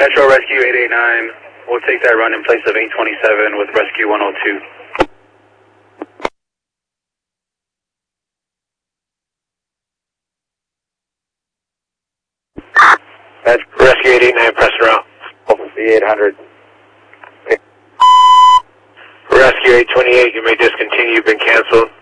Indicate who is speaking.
Speaker 1: Metro Rescue 889, we'll take that run in place of 827 with Rescue 102.
Speaker 2: That's Rescue 889, press around. The 800. Rescue 828, you may discontinue, you've been canceled.